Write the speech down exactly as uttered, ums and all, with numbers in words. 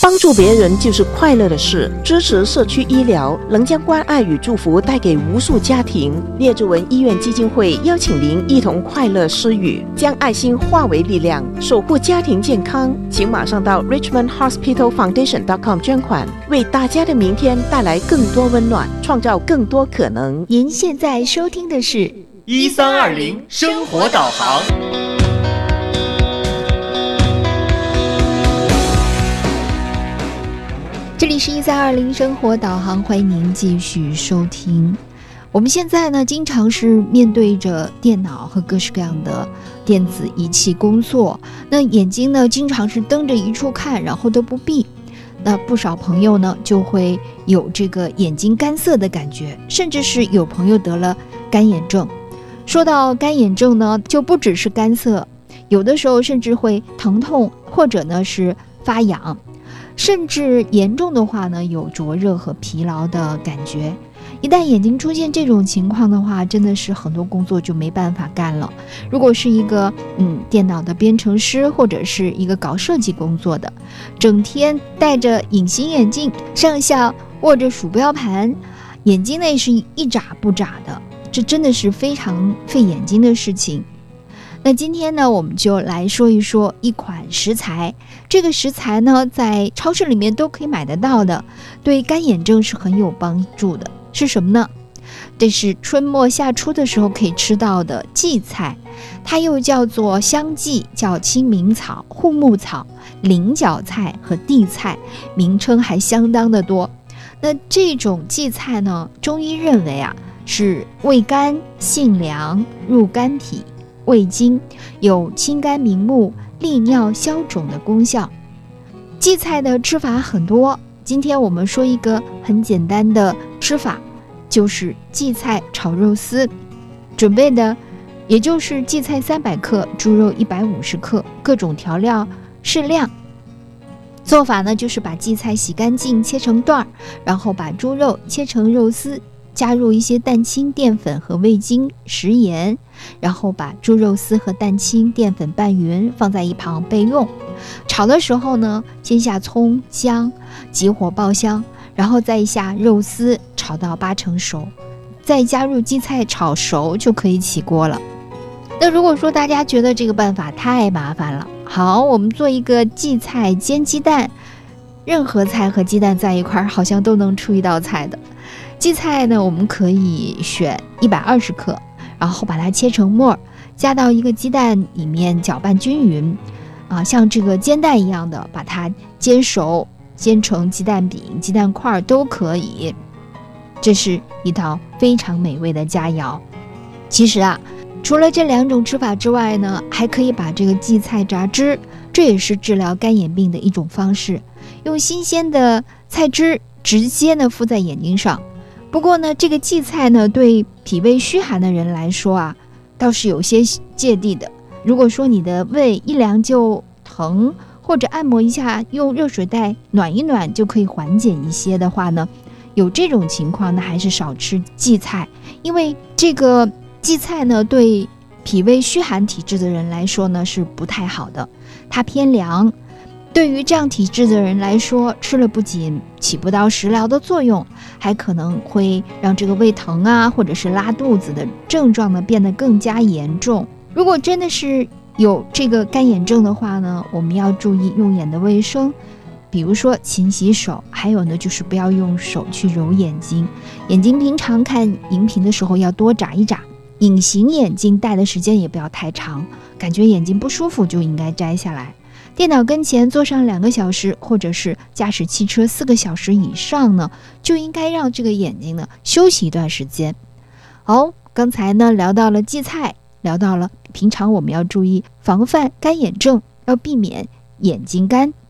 帮助别人就是快乐的事，支持社区医疗，能将关爱与祝福带给无数家庭。列治文医院基金会邀请您一同快乐施予，将爱心化为力量，守护家庭健康。请马上到 richmond hospital foundation dot com 捐款，为大家的明天带来更多温暖，创造更多可能。 您现在收听的是一三二零生活导航。 这里是一三二零生活导航，欢迎您继续收听。我们现在呢，经常是面对着电脑和各式各样的电子仪器工作，那眼睛呢，经常是瞪着一处看，然后都不闭。那不少朋友呢，就会有这个眼睛干涩的感觉，甚至是有朋友得了干眼症。说到干眼症呢，就不只是干涩，有的时候甚至会疼痛，或者呢是发痒。甚至严重的话呢，有灼热和疲劳的感觉。一旦眼睛出现这种情况的话，真的是很多工作就没办法干了。如果是一个嗯电脑的编程师，或者是一个搞设计工作的，整天戴着隐形眼镜，上下握着鼠标盘，眼睛内是一眨不眨的，这真的是非常费眼睛的事情。那今天呢，我们就来说一说一款食材。这个食材呢，在超市里面都可以买得到的，对干眼症是很有帮助的。是什么呢？这是春末夏初的时候可以吃到的荠菜，它又叫做香荠，叫清明草、护木草、菱角菜和地菜，名称还相当的多。那这种荠菜呢，中医认为啊，是味甘、性凉、入肝脾、味精，有清肝明目、利尿消肿的功效。荠菜的吃法很多，今天我们说一个很简单的吃法，就是荠菜炒肉丝。准备的也就是荠菜三百克，猪肉一百五十克，各种调料适量。做法呢，就是把荠菜洗干净，切成段，然后把猪肉切成肉丝，加入一些蛋清、淀粉和味精、食盐，然后把猪肉丝和蛋清、淀粉拌匀，放在一旁备用。炒的时候呢，先下葱姜，急火爆香，然后再下肉丝，炒到八成熟，再加入荠菜炒熟就可以起锅了。那如果说大家觉得这个办法太麻烦了，好，我们做一个荠菜煎鸡蛋。任何菜和鸡蛋在一块儿，好像都能出一道菜的。荠菜呢，我们可以选一百二十克，然后把它切成末，加到一个鸡蛋里面搅拌均匀，啊，像这个煎蛋一样的把它煎熟，煎成鸡蛋饼、鸡蛋块都可以。这是一道非常美味的佳肴。其实啊，除了这两种吃法之外呢，还可以把这个荠菜榨汁，这也是治疗干眼病的一种方式。用新鲜的菜汁直接呢敷在眼睛上。不过呢，这个荠菜呢，对脾胃虚寒的人来说啊，倒是有些芥蒂的。如果说你的胃一凉就疼，或者按摩一下，用热水袋暖一暖就可以缓解一些的话呢，有这种情况呢，还是少吃荠菜。因为这个荠菜呢，对脾胃虚寒体质的人来说呢，是不太好的，它偏凉。对于这样体质的人来说，吃了不仅起不到食疗的作用，还可能会让这个胃疼啊，或者是拉肚子的症状呢变得更加严重。如果真的是有这个干眼症的话呢，我们要注意用眼的卫生，比如说勤洗手，还有呢就是不要用手去揉眼睛。眼睛平常看荧屏的时候要多眨一眨，隐形眼镜戴的时间也不要太长，感觉眼睛不舒服就应该摘下来。电脑跟前坐上两个小时，或者是驾驶汽车四个小时以上呢，就应该让这个眼睛呢休息一段时间。好，刚才呢聊到了荠菜，聊到了平常我们要注意防范干眼症，要避免眼睛干。